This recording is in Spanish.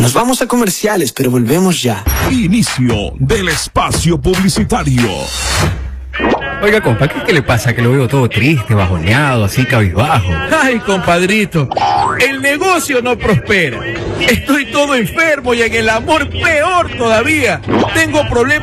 Nos vamos a comerciales, pero volvemos ya. Inicio del espacio publicitario. Oiga, compa, ¿qué le pasa? Que lo veo todo triste, bajoneado, así cabizbajo. Ay, compadrito, el negocio no prospera. Estoy todo enfermo y en el amor peor todavía. Tengo problemas